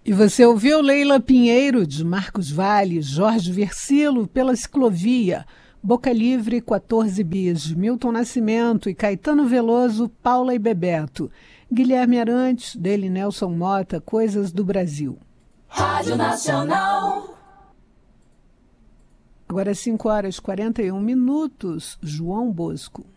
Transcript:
E você ouviu Leila Pinheiro, de Marcos Vale, Jorge Versilo, Pela Ciclovia, Boca Livre, 14 Bis, de Milton Nascimento e Caetano Veloso, Paula e Bebeto. Guilherme Arantes, dele Nelson Mota, Coisas do Brasil. Rádio Nacional. Agora 5 horas e 41 minutos, João Bosco.